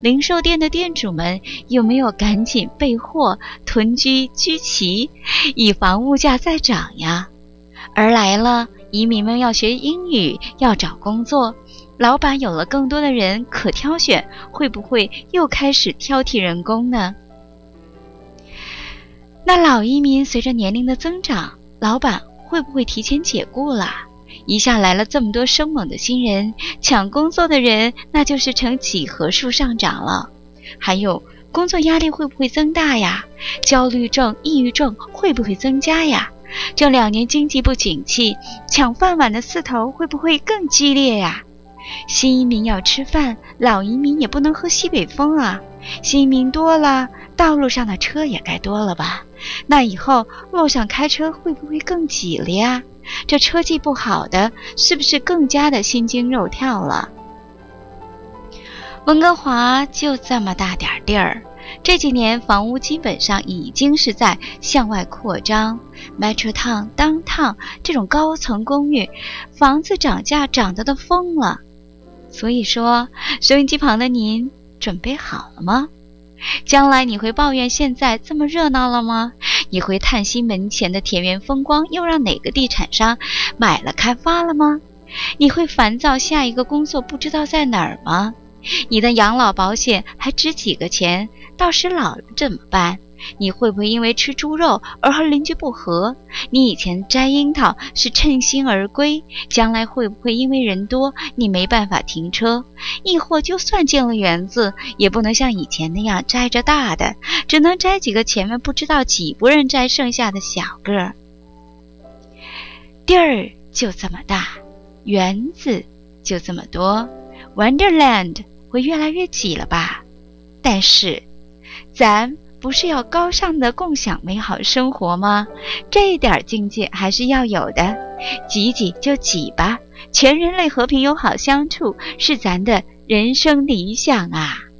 零售店的店主们有没有赶紧备货囤居齐，以防物价再涨呀？而来了，移民们要学英语，要找工作，老板有了更多的人可挑选，会不会又开始挑剔人工呢？那老移民随着年龄的增长，老板会不会提前解雇啦？一下来了这么多生猛的新人，抢工作的人那就是呈几何数上涨了。还有工作压力会不会增大呀？焦虑症、抑郁症会不会增加呀？这2年经济不景气，抢饭碗的势头会不会更激烈呀？新移民要吃饭，老移民也不能喝西北风啊。新移民多了，道路上的车也该多了吧？那以后路上开车会不会更挤了呀？这车技不好的是不是更加的心惊肉跳了？温哥华就这么大点地儿，这几年房屋基本上已经是在向外扩张， Metro Town、Downtown 这种高层公寓，房子涨价涨得都疯了。所以说，收音机旁的您准备好了吗？将来你会抱怨现在这么热闹了吗？你会叹息门前的田园风光又让哪个地产商买了开发了吗？你会烦躁下一个工作不知道在哪儿吗？你的养老保险还值几个钱？到时老了怎么办？你会不会因为吃猪肉而和邻居不和？你以前摘樱桃是趁兴而归，将来会不会因为人多你没办法停车？亦或就算进了园子，也不能像以前那样摘着大的，只能摘几个前面不知道几拨人摘剩下的小个。地儿就这么大，园子就这么多， Wonderland 会越来越挤了吧？但是咱不是要高尚的共享美好生活吗？这一点境界还是要有的。挤挤就挤吧，全人类和平友好相处是咱的人生理想啊。